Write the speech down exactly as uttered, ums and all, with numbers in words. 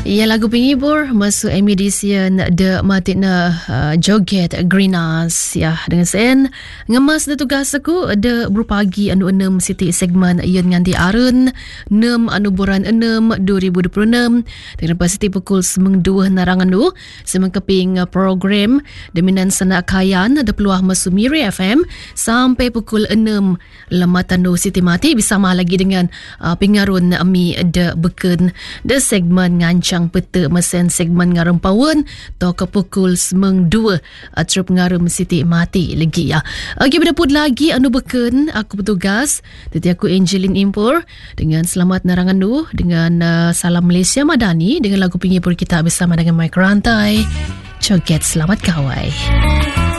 Ia lagu penghibur masuk emedisian de matina uh, joget Greenas ya dengan sen ngemas de tugas aku de berpagi anu enam siti segmen ian nganti arun enam anu bulan enam dua ribu dua puluh enam dengan pasiti pukul semeng dua narangan du semeng keping program deminan sana kayan de peluah masuk Miri F M sampai pukul enam lematan du siti mati bisa mah lagi dengan uh, pengarun ami de beken de segmen ngancang peta mesen segmen ngarum pawon to ke pukul semeng dua atrup ngarum siti mati lagi ya. Okey berdapur lagi anu beken aku bertugas tadi aku Angeline Impor dengan selamat narangan du dengan uh, salam Malaysia Madani dengan lagu penghibur kita bersama dengan Mike Rantai. Joget selamat kawai.